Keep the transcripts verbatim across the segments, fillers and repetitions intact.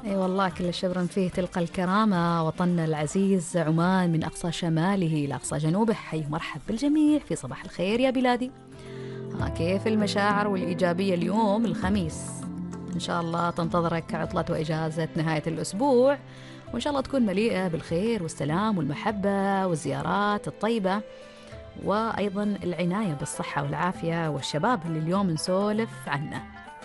اي والله كل الشبر فيه تلقى الكرامة. وطننا العزيز عمان من أقصى شماله إلى أقصى جنوبه، حي مرحب بالجميع في صباح الخير يا بلادي. ها كيف المشاعر والإيجابية اليوم الخميس؟ إن شاء الله تنتظرك عطلة وإجازة نهاية الأسبوع، وإن شاء الله تكون مليئة بالخير والسلام والمحبة والزيارات الطيبة، وأيضا العناية بالصحة والعافية والشباب اللي اليوم نسولف عنه.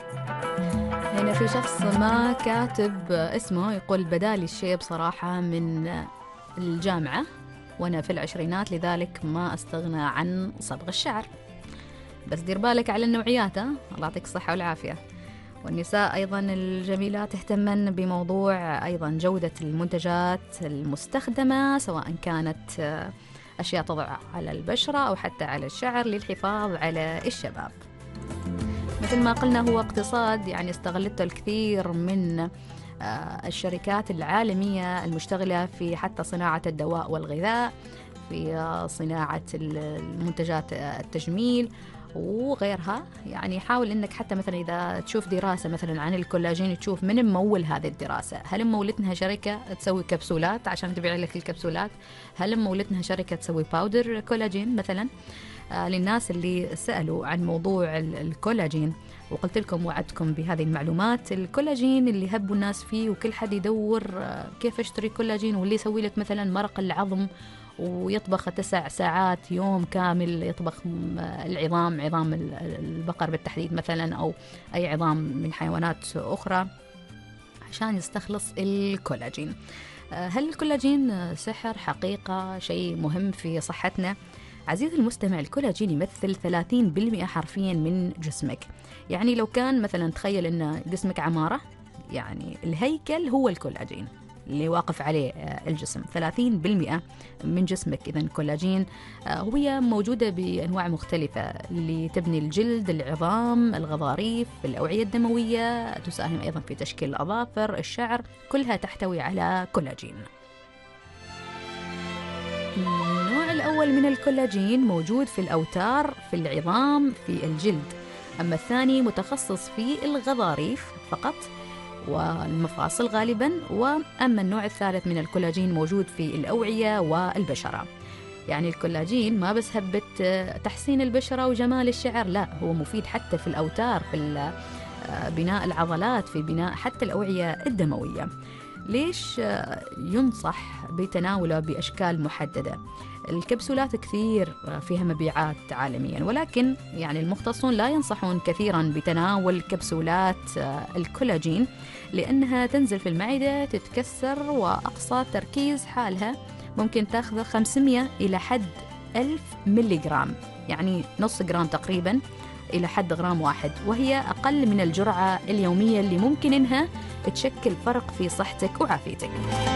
هنا في شخص ما كاتب اسمه يقول بدالي الشيء بصراحة من الجامعة وأنا في العشرينات، لذلك ما أستغنى عن صبغ الشعر، بس دير بالك على النوعيات. الله يعطيك الصحة والعافية. والنساء أيضا الجميلات تهتمن بموضوع أيضا جودة المنتجات المستخدمة، سواء كانت أشياء تضع على البشرة أو حتى على الشعر للحفاظ على الشباب. مثل ما قلنا هو اقتصاد يعني استغلته الكثير من الشركات العالمية المشتغلة في حتى صناعة الدواء والغذاء، في صناعة المنتجات التجميل وغيرها. يعني حاول انك حتى مثلا اذا تشوف دراسة مثلا عن الكولاجين تشوف من ممول هذه الدراسة. هل مولتها شركة تسوي كبسولات عشان تبيع لك الكبسولات؟ هل مولتها شركة تسوي باودر كولاجين مثلا؟ آه للناس اللي سألوا عن موضوع الكولاجين وقلت لكم وعدتكم بهذه المعلومات، الكولاجين اللي هبوا الناس فيه وكل حد يدور آه كيف اشتري كولاجين، واللي يسوي لك مثلا مرق العظم ويطبخ تسع ساعات يوم كامل يطبخ العظام، عظام البقر بالتحديد مثلا أو أي عظام من حيوانات أخرى عشان يستخلص الكولاجين. هل الكولاجين سحر حقيقة شيء مهم في صحتنا؟ عزيزي المستمع، الكولاجين يمثل ثلاثين بالمئة حرفيا من جسمك. يعني لو كان مثلا تخيل أن جسمك عمارة، يعني الهيكل هو الكولاجين اللي واقف عليه الجسم. ثلاثين بالمئة من جسمك إذن كولاجين. هي موجودة بأنواع مختلفة اللي تبني الجلد، العظام، الغضاريف، الأوعية الدموية، تساهم أيضا في تشكيل الأظافر، الشعر، كلها تحتوي على كولاجين. النوع الأول من الكولاجين موجود في الأوتار، في العظام، في الجلد. أما الثاني متخصص في الغضاريف فقط والمفاصل غالبا. وأما النوع الثالث من الكولاجين موجود في الأوعية والبشرة. يعني الكولاجين ما بس هبة تحسين البشرة وجمال الشعر، لا، هو مفيد حتى في الأوتار، في بناء العضلات، في بناء حتى الأوعية الدموية. ليش ينصح بتناوله بأشكال محددة؟ الكبسولات كثير فيها مبيعات عالميا، ولكن يعني المختصون لا ينصحون كثيرا بتناول كبسولات الكولاجين لأنها تنزل في المعدة تتكسر، وأقصى تركيز حالها ممكن تأخذ خمسمئة إلى حد ألف ملي جرام، يعني نص جرام تقريبا إلى حد غرام واحد، وهي أقل من الجرعة اليومية اللي ممكن إنها تشكل فرق في صحتك وعافيتك.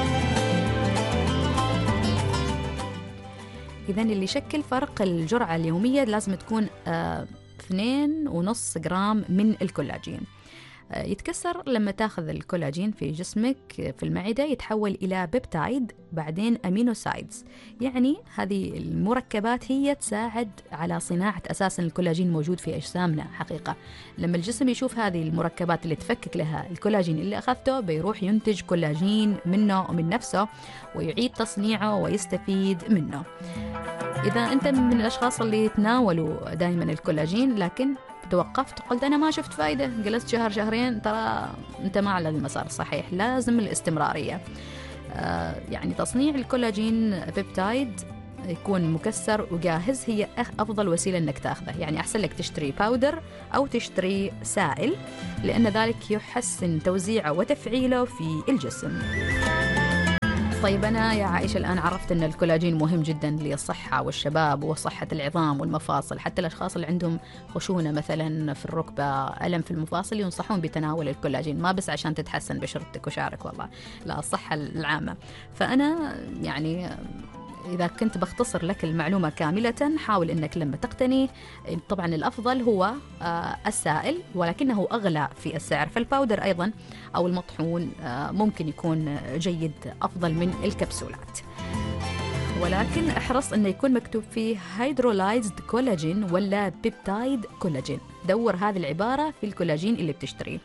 إذن اللي يشكل فرق الجرعة اليومية لازم تكون آه اثنين ونص جرام من الكولاجين. آه يتكسر لما تاخذ الكولاجين في جسمك في المعدة، يتحول إلى بيبتايد، بعدين أمينوسايدز. يعني هذه المركبات هي تساعد على صناعة أساسا الكولاجين موجود في أجسامنا. حقيقة لما الجسم يشوف هذه المركبات اللي تفكك لها الكولاجين اللي أخذته، بيروح ينتج كولاجين منه ومن نفسه ويعيد تصنيعه ويستفيد منه. إذا أنت من الأشخاص اللي يتناولوا دائما الكولاجين لكن توقفت قلت أنا ما شفت فايدة، جلست شهر شهرين، ترى أنت ما على المسار الصحيح، لازم الاستمرارية. آه يعني تصنيع الكولاجين بيبتايد يكون مكسر وجاهز هي أفضل وسيلة أنك تأخذه. يعني أحسن لك تشتري باودر أو تشتري سائل، لأن ذلك يحسن توزيعه وتفعيله في الجسم. طيب أنا يا عائشة الآن عرفت أن الكولاجين مهم جدا للصحة والشباب وصحة العظام والمفاصل. حتى الأشخاص اللي عندهم خشونة مثلا في الركبة، ألم في المفاصل، ينصحون بتناول الكولاجين، ما بس عشان تتحسن بشرتك وشعرك، والله لا، الصحة العامة. فأنا يعني إذا كنت بختصر لك المعلومة كاملة، حاول أنك لما تقتني، طبعا الأفضل هو السائل ولكنه أغلى في السعر، فالباودر أيضا أو المطحون ممكن يكون جيد أفضل من الكبسولات، ولكن احرص أنه يكون مكتوب فيه هيدرولايزد كولاجين ولا بيبتايد كولاجين. دور هذه العبارة في الكولاجين اللي بتشتريه.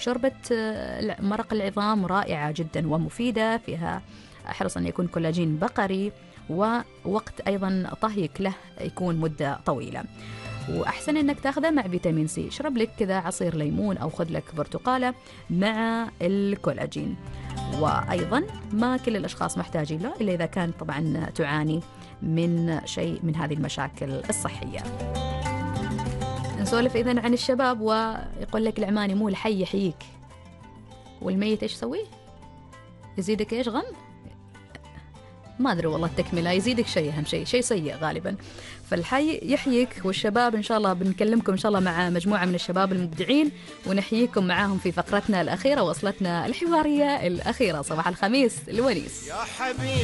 شوربة مرق العظام رائعة جدا ومفيدة، فيها أحرص أن يكون كولاجين بقري، ووقت أيضا طهيك له يكون مدة طويلة، وأحسن أنك تاخذه مع فيتامين سي. اشرب لك كذا عصير ليمون أو خذ لك برتقالة مع الكولاجين. وأيضا ما كل الأشخاص محتاجين له إلا إذا كان طبعا تعاني من شيء من هذه المشاكل الصحية. نسولف إذن عن الشباب، ويقول لك العماني مو الحي يحييك والميت إيش سويه؟ يزيدك إيش غم؟ ما أدري والله التكملة، يزيدك شيء، أهم شيء شيء سيء غالبا. فالحي يحييك، والشباب إن شاء الله بنكلمكم إن شاء الله مع مجموعة من الشباب المبدعين ونحييكم معاهم في فقرتنا الأخيرة، وصلتنا الحوارية الأخيرة صباح الخميس الونيس.